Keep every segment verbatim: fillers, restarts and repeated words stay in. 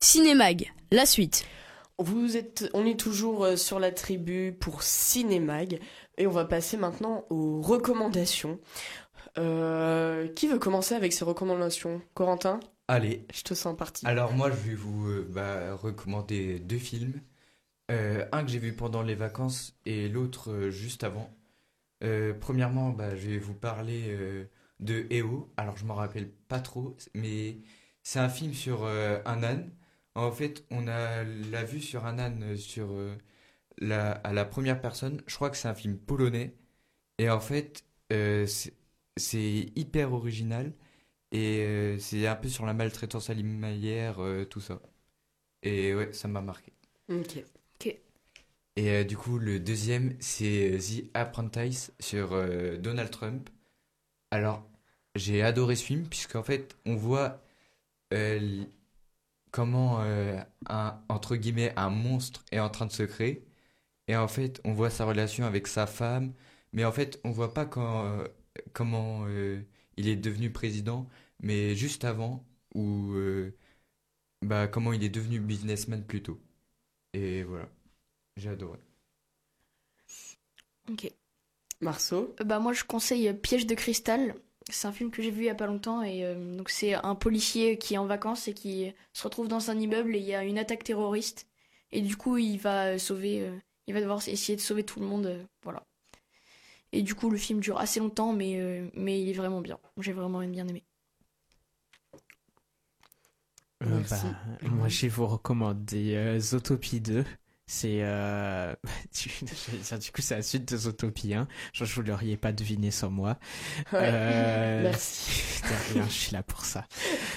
Cinémag, la suite. Vous êtes, on est toujours euh, sur la tribu pour Cinémag et on va passer maintenant aux recommandations. Euh, qui veut commencer avec ses recommandations? Corentin, Allez, je te sens parti. alors moi je vais vous euh, bah, recommander deux films. Euh, un que j'ai vu pendant les vacances et l'autre euh, juste avant. Euh, premièrement, bah, je vais vous parler euh, de E O. Alors je m'en rappelle pas trop, mais c'est un film sur euh, un âne. En fait, on a la vue sur un âne euh, sur euh, la, à la première personne. Je crois que c'est un film polonais. Et en fait, euh, c'est c'est hyper original. Et euh, c'est un peu sur la maltraitance animalière, euh, tout ça. Et ouais, ça m'a marqué. Ok. Et euh, du coup, le deuxième, c'est euh, The Apprentice sur euh, Donald Trump. Alors, j'ai adoré ce film, puisqu'en fait, on voit euh, l- comment, euh, un, entre guillemets, un monstre est en train de se créer. Et en fait, on voit sa relation avec sa femme. Mais en fait, on voit pas quand, euh, comment euh, il est devenu président, mais juste avant, ou euh, bah, comment il est devenu businessman plus tôt. Et voilà, j'ai adoré. Ok. Marceau. Euh, Bah moi je conseille euh, Piège de cristal. C'est un film que j'ai vu il y a pas longtemps et euh, donc c'est un policier qui est en vacances et qui se retrouve dans un immeuble et il y a une attaque terroriste et du coup il va euh, sauver, euh, il va devoir essayer de sauver tout le monde, euh, voilà. Et du coup le film dure assez longtemps mais euh, mais il est vraiment bien. J'ai vraiment bien aimé. Euh, Merci. bah, moi, je vais vous recommander euh, Zootopie deux. C'est euh... du j'allais dire, du coup, c'est la suite de Zootopie un. Genre, je vous l'auriez pas deviné sans moi. Ouais. Euh, Merci. De rien, je suis là pour ça.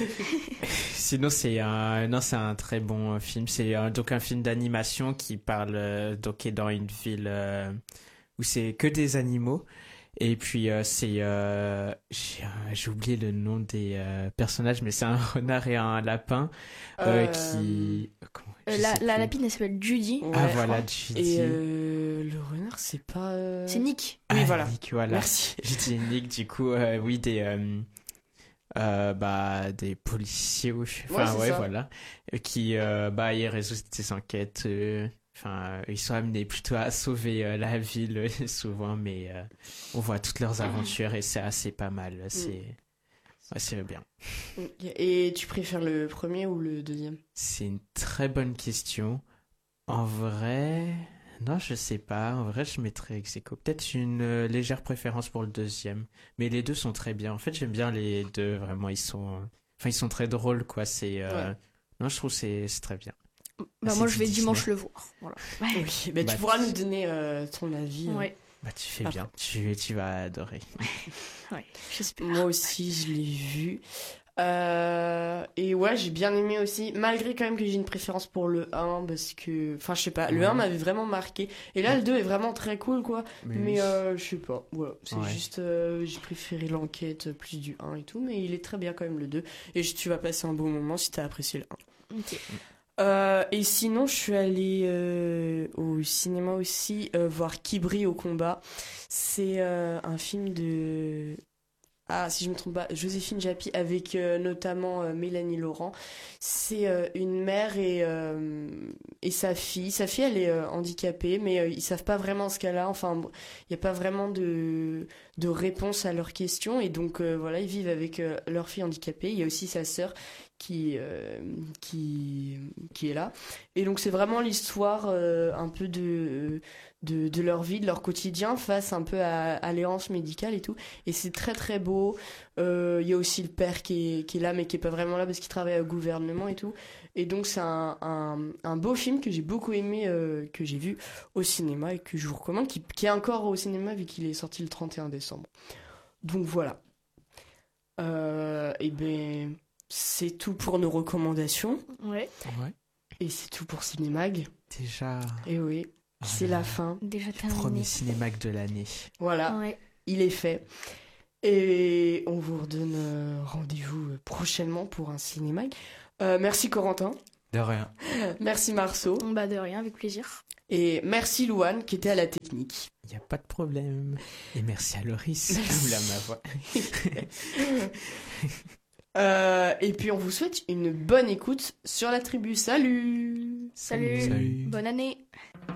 Sinon, c'est un, non, c'est un très bon euh, film. C'est euh, donc un film d'animation qui parle euh, donc est dans une ville euh, où c'est que des animaux. Et puis euh, c'est euh, j'ai, euh, j'ai oublié le nom des euh, personnages, mais c'est un renard et un lapin euh, Euh, qui comment je Euh, la sais la plus. lapine elle s'appelle Judy. Ouais, Ah je voilà, crois. Judy. Et euh, le renard, c'est pas. euh, C'est Nick. Oui, Ah, voilà. Nick, voilà. Merci. Judy et Nick, du coup, euh, oui, des euh, euh, bah des policiers, ou- enfin c'est ouais, ça. voilà, euh, qui euh, bah ils résolvent des enquêtes. euh, Enfin, euh, ils sont amenés plutôt à sauver euh, la ville euh, souvent, mais euh, on voit toutes leurs aventures et c'est assez pas mal. C'est ouais, c'est bien. Ok. Et tu préfères le premier ou le deuxième? C'est une très bonne question. En vrai, non, je sais pas. En vrai, je mettrais ex aequo. Peut-être une euh, légère préférence pour le deuxième, mais les deux sont très bien. En fait, j'aime bien les deux. Vraiment, ils sont, euh, enfin, ils sont très drôles, quoi. C'est, euh, Ouais. non, je trouve que c'est c'est très bien. Bah C'est moi du je vais Disney. dimanche le voir. Voilà. Oui, bah, Bah, tu pourras nous donner euh, ton avis. euh. Ouais. Bah, tu fais Après. bien. Tu, tu vas adorer. Ouais. J'espère. Moi aussi, je l'ai vu. Euh, et ouais, j'ai bien aimé aussi, malgré quand même que j'ai une préférence pour le un, parce que, enfin, je sais pas, le Ouais. un m'avait vraiment marqué. Et là, le deux est vraiment très cool, quoi. Mais Mais oui. euh, je sais pas, voilà. C'est Ouais. juste, euh, j'ai préféré l'enquête plus du un et tout, mais il est très bien quand même le deux. Et je- tu vas passer un bon moment si t'as apprécié le un. Ok. Euh, et sinon, je suis allée euh, au cinéma aussi euh, voir Qui brille au combat. C'est euh, un film de... Ah, si je me trompe pas, Joséphine Japy avec euh, notamment euh, Mélanie Laurent. C'est euh, une mère et, euh, et sa fille. Sa fille, elle est euh, handicapée, mais euh, ils savent pas vraiment ce qu'elle a. Enfin, il n'y a pas vraiment de, de réponse à leurs questions. Et donc, euh, voilà, ils vivent avec euh, leur fille handicapée. Il y a aussi sa sœur qui, euh, qui, qui est là. Et donc, c'est vraiment l'histoire euh, un peu de, de, de leur vie, de leur quotidien face un peu à, à l'errance médicale et tout. Et c'est très très beau. Euh, Il y a aussi le père qui est, qui est là, mais qui est pas vraiment là parce qu'il travaille au gouvernement et tout. Et donc c'est un, un, un beau film que j'ai beaucoup aimé, euh, que j'ai vu au cinéma et que je vous recommande, qui, qui est encore au cinéma vu qu'il est sorti le trente et un décembre. Donc voilà. Euh, et ben c'est tout pour nos recommandations. Ouais. Ouais. Et c'est tout pour Cinémag. Déjà. Et oui, Oh c'est là la là. fin. Déjà Le terminé. premier cinémac de l'année. Voilà, Ouais. il est fait. Et on vous redonne euh, rendez-vous euh, prochainement pour un Cinémag. Euh, merci Corentin, De rien. merci Marceau, Bah de rien, avec plaisir. et merci Louane qui était à la technique. Il n'y a pas de problème. Et merci à Loris qui Merci. voulait ma voix. Euh, et puis on vous souhaite une bonne écoute sur la tribu. Salut! Salut, Salut. bonne année.